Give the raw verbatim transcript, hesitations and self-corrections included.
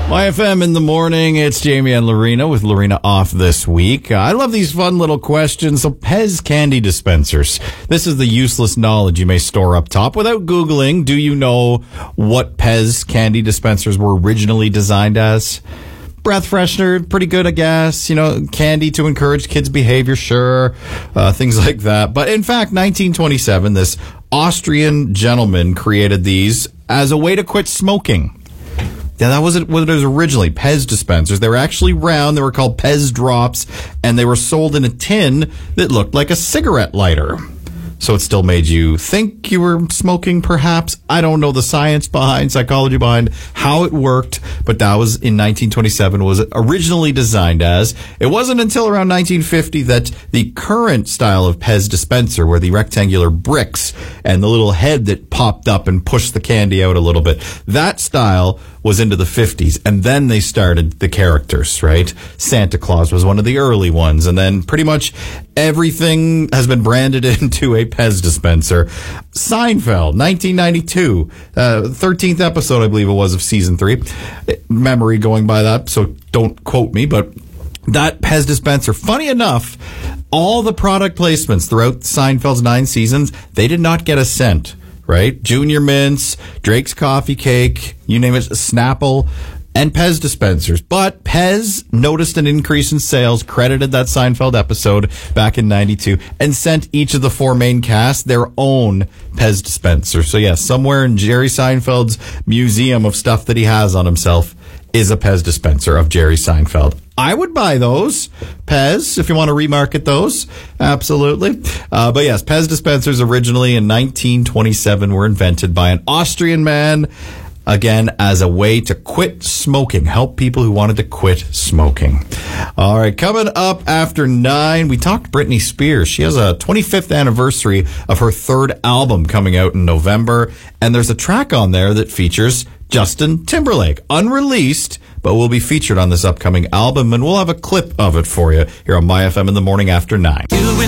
Y F M in the morning. It's Jamie and Lorena with Lorena off this week. Uh, I love these fun little questions. So Pez candy dispensers. This is the useless knowledge you may store up top without Googling. Do you know what Pez candy dispensers were originally designed as? Breath freshener, pretty good, I guess. You know, candy to encourage kids' behavior, sure. Uh, things like that. But in fact, nineteen twenty-seven, this Austrian gentleman created these as a way to quit smoking. Yeah, that wasn't what it was originally. Pez dispensers. They were actually round. They were called Pez drops, and they were sold in a tin that looked like a cigarette lighter. So it still made you think you were smoking, perhaps. I don't know the science behind, psychology behind how it worked, but that was in nineteen twenty-seven, was originally designed as. It wasn't until around nineteen fifty that the current style of Pez dispenser, where the rectangular bricks and the little head that popped up and pushed the candy out a little bit, that style was into the fifties. And then they started the characters, right? Santa Claus was one of the early ones. And then pretty much everything has been branded into a Pez dispenser. Seinfeld, nineteen ninety-two, uh, thirteenth episode, I believe it was, of season three. Memory going by that, so don't quote me, but that Pez dispenser, funny enough, all the product placements throughout Seinfeld's nine seasons, they did not get a cent, right? Junior Mints, Drake's Coffee Cake, you name it, Snapple, and Pez dispensers. But Pez noticed an increase in sales, credited that Seinfeld episode back in ninety-two, and sent each of the four main cast their own Pez dispenser. So yes, somewhere in Jerry Seinfeld's museum of stuff that he has on himself is a Pez dispenser of Jerry Seinfeld. I would buy those, Pez, if you want to remarket those. Absolutely. Uh, but yes, Pez dispensers originally in nineteen twenty-seven were invented by an Austrian man, again, as a way to quit smoking, help people who wanted to quit smoking. All right, coming up after nine, we talked Britney Spears. She has a twenty-fifth anniversary of her third album coming out in November, and there's a track on there that features Justin Timberlake, unreleased, but will be featured on this upcoming album, and we'll have a clip of it for you here on Y F M in the morning after nine.